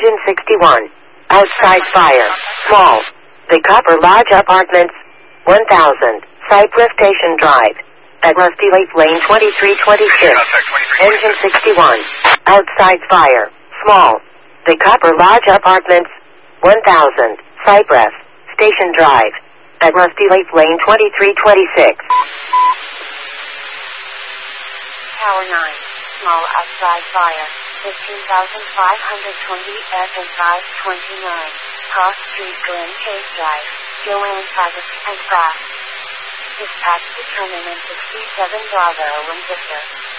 Engine 61. Outside fire. Small. The Copper Lodge Apartments. 1000. Cypress Station Drive. At Rusty Lake Lane 2326. Engine 61. Outside fire. Small. The Copper Lodge Apartments. 1000. Cypress Station Drive. At Rusty Lake Lane 2326. Tower 9. Small outside fire. 15,520 F and 529. Cross Street, Glen Chase Drive. Joanne Private and Fast. Dispatch determinant 67 Bravo and Victor.